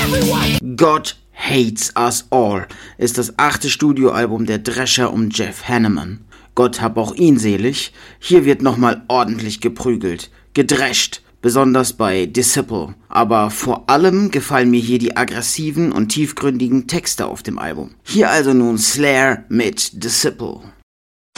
God Hates Us All ist das 8. Studioalbum der Drescher um Jeff Hanneman. Gott hab auch ihn selig, hier wird nochmal ordentlich geprügelt, gedrescht, besonders bei Disciple. Aber vor allem gefallen mir hier die aggressiven und tiefgründigen Texte auf dem Album. Hier also nun Slayer mit Disciple.